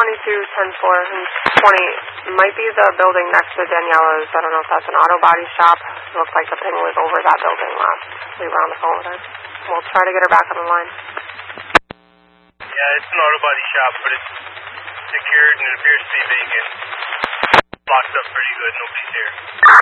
2210 and 20 might be the building next to Daniela's. I don't know if that's an auto body shop. It looked like the ping was over that building last we were on the phone with her. We'll try to get her back on the line. Yeah, it's an auto body shop, but it's secured and it appears to be vacant. Locked up pretty good, nobody's here.